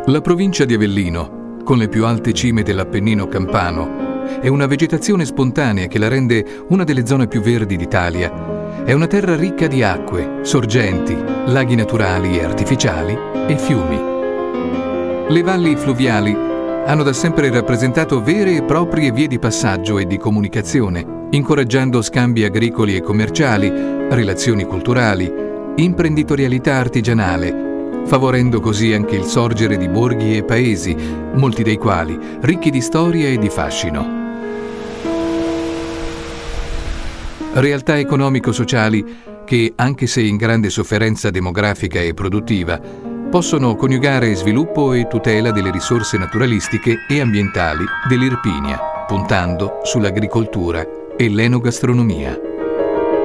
La provincia di Avellino, con le più alte cime dell'Appennino campano, e una vegetazione spontanea che la rende una delle zone più verdi d'Italia, è una terra ricca di acque, sorgenti, laghi naturali e artificiali e fiumi. Le valli fluviali hanno da sempre rappresentato vere e proprie vie di passaggio e di comunicazione, incoraggiando scambi agricoli e commerciali, relazioni culturali, imprenditorialità artigianale, favorendo così anche il sorgere di borghi e paesi, molti dei quali ricchi di storia e di fascino. Realtà economico-sociali che, anche se in grande sofferenza demografica e produttiva, possono coniugare sviluppo e tutela delle risorse naturalistiche e ambientali dell'Irpinia, puntando sull'agricoltura e l'enogastronomia.